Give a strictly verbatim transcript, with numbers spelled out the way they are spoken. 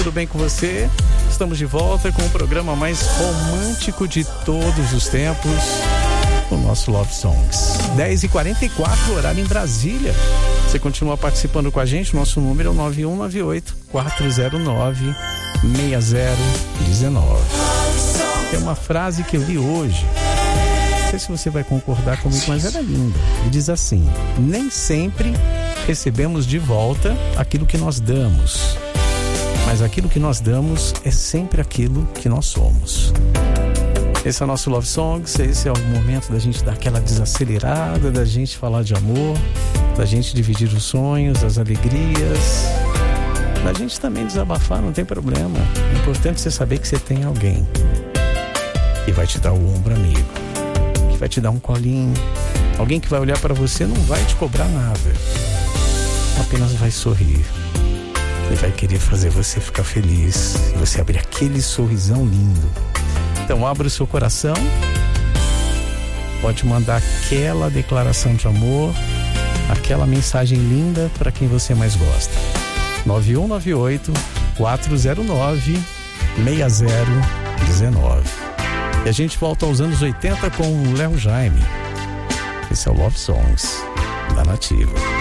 tudo bem com você? Estamos de volta com o programa mais romântico de todos os tempos, o nosso Love Songs. dez e quarenta e quatro, horário em Brasília. Você continua participando com a gente, nosso número é o nove um nove oito, quatro zero nove, seis zero um nove. Tem uma frase que eu li hoje, não sei se você vai concordar comigo, mas ela é linda. E diz assim: nem sempre recebemos de volta aquilo que nós damos, mas aquilo que nós damos é sempre aquilo que nós somos. Esse é o nosso Love Songs, esse é o momento da gente dar aquela desacelerada, da gente falar de amor, da gente dividir os sonhos, as alegrias, da gente também desabafar, não tem problema. O importante é você saber que você tem alguém que vai te dar o ombro amigo, que vai te dar um colinho, alguém que vai olhar para você, não vai te cobrar nada, apenas vai sorrir. Ele vai querer fazer você ficar feliz, você abrir aquele sorrisão lindo. Então abra o seu coração, pode mandar aquela declaração de amor, aquela mensagem linda para quem você mais gosta. nove um nove oito, quatro zero nove, seis zero um nove. E a gente volta aos anos oitenta com o Léo Jaime. Esse é o Love Songs da Nativa.